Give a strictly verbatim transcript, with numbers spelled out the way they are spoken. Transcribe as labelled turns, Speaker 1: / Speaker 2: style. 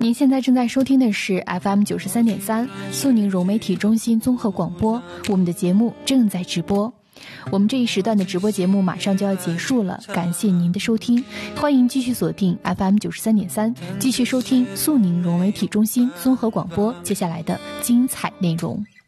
Speaker 1: 您现在正在收听的是 F M 九十三点三苏宁融媒体中心综合广播，我们的节目正在直播。我们这一时段的直播节目马上就要结束了，感谢您的收听，欢迎继续锁定 F M 九十三点三，继续收听苏宁融媒体中心综合广播接下来的精彩内容。